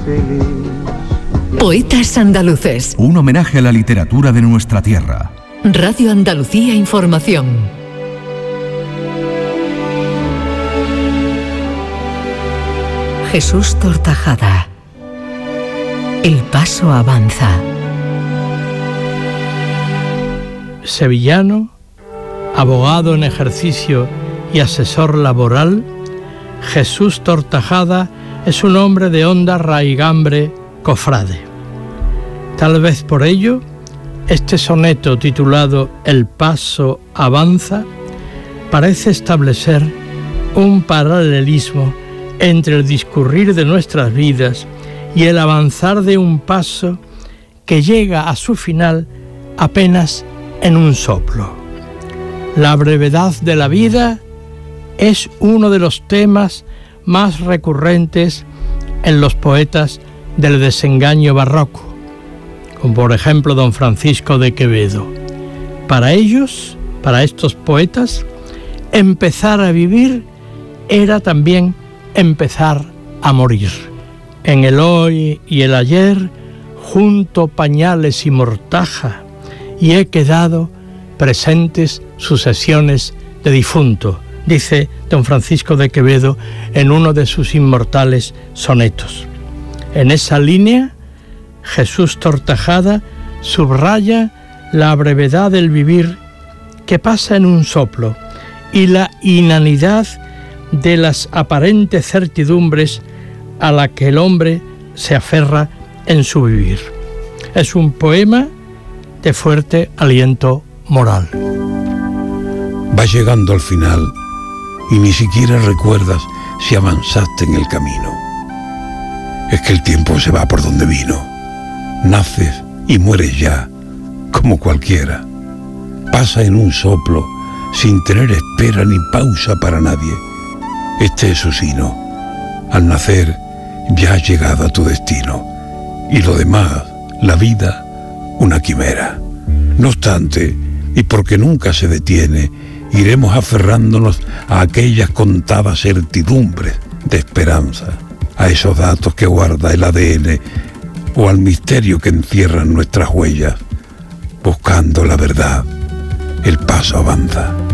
feliz. Poetas andaluces. Un homenaje a la literatura de nuestra tierra. Radio Andalucía Información. Jesús Tortajada. El paso avanza. Sevillano, abogado en ejercicio y asesor laboral, Jesús Tortajada es un hombre de honda raigambre cofrade. Tal vez por ello, este soneto titulado El paso avanza parece establecer un paralelismo entre el discurrir de nuestras vidas y el avanzar de un paso que llega a su final apenas en un soplo. La brevedad de la vida es uno de los temas más recurrentes en los poetas del desengaño barroco, como por ejemplo don Francisco de Quevedo. Para ellos, para estos poetas, empezar a vivir era también empezar a morir. En el hoy y el ayer, junto pañales y mortaja, y he quedado presentes sucesiones de difunto, dice don Francisco de Quevedo en uno de sus inmortales sonetos. En esa línea, Jesús Tortajada subraya la brevedad del vivir que pasa en un soplo y la inanidad de las aparentes certidumbres a la que el hombre se aferra en su vivir. Es un poema de fuerte aliento moral. Vas llegando al final y ni siquiera recuerdas si avanzaste en el camino. Es que el tiempo se va por donde vino. Naces y mueres ya, como cualquiera. Pasa en un soplo, sin tener espera ni pausa para nadie. Este es su sino. Al nacer ya has llegado a tu destino. Y lo demás, la vida, una quimera. No obstante, y porque nunca se detiene, iremos aferrándonos a aquellas contadas certidumbres de esperanza, a esos datos que guarda el ADN o al misterio que encierran nuestras huellas. Buscando la verdad, el paso avanza.